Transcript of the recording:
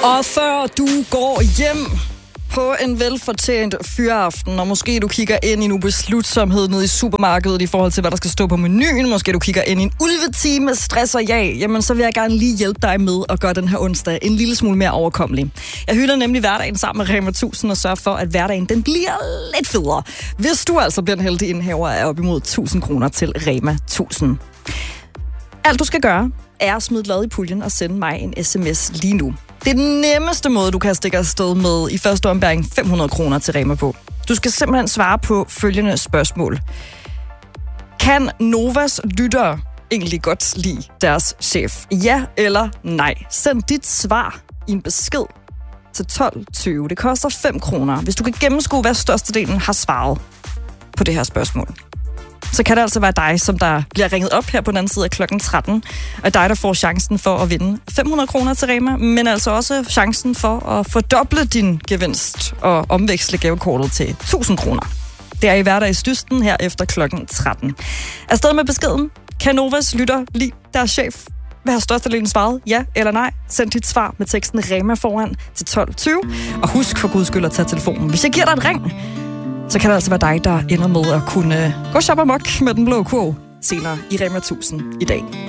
Og før du går hjem på en velfortjent fyraften, og måske du kigger ind i en ubeslutsomhed nede i supermarkedet i forhold til, hvad der skal stå på menuen, måske du kigger ind i en ulvetime, stress og jag, jamen så vil jeg gerne lige hjælpe dig med at gøre den her onsdag en lille smule mere overkommelig. Jeg hylder nemlig hverdagen sammen med Rema 1000 og sørger for, at hverdagen den bliver lidt federe. Hvis du altså bliver en heldig indhæver af op imod 1000 kroner til Rema 1000. Alt du skal gøre, er at smide et lod i puljen og sende mig en sms lige nu. Det er den nemmeste måde, du kan stikke afsted med i første ombæring 500 kroner til Rema på. Du skal simpelthen svare på følgende spørgsmål. Kan Novas lyttere egentlig godt lide deres chef? Ja eller nej? Send dit svar i en besked til 1220. Det koster 5 kroner, hvis du kan gennemskue, hvad størstedelen har svaret på det her spørgsmål. Så kan det altså være dig, som der bliver ringet op her på den anden side af klokken 13, og dig, der får chancen for at vinde 500 kroner til Rema, men altså også chancen for at fordoble din gevinst og omveksle gavekortet til 1000 kroner. Det er i hverdagsdysten her efter klokken 13. Afsted med beskeden. Kan Novas lytter lide deres chef? Hvad har størstedelen svaret? Ja eller nej? Send dit svar med teksten Rema foran til 1220. Og husk for guds skyld at tage telefonen. Hvis jeg giver dig et ring, så kan det altså være dig, der ender med at kunne gå shop amok med den blå kurv senere i Rema 1000 i dag.